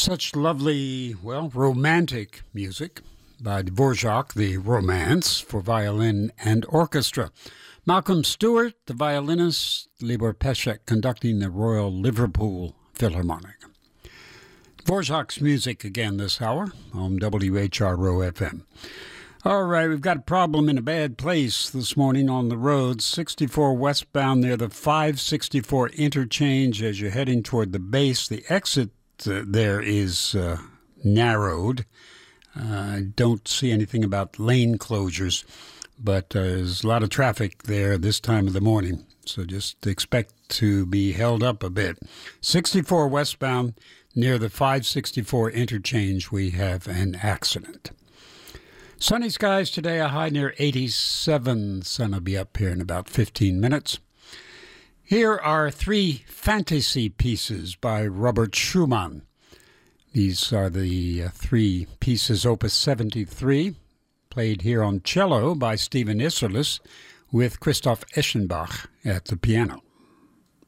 Such lovely, romantic music by Dvorak, the Romance, for violin and orchestra. Malcolm Stewart, the violinist, Libor Pesek conducting the Royal Liverpool Philharmonic. Dvorak's music again this hour on WHRO FM. All right, we've got a problem in a bad place this morning on the road. 64 westbound near the 564 interchange as you're heading toward the base. The exit there is narrowed. I don't see anything about lane closures, but there's a lot of traffic there this time of the morning, so just expect to be held up a bit. 64 westbound near the 564 interchange, we have an accident. Sunny skies today, a high near 87. Sun will be up here in about 15 minutes. Here are three fantasy pieces by Robert Schumann. These are the three pieces, Opus 73, played here on cello by Stephen Isserlis with Christoph Eschenbach at the piano.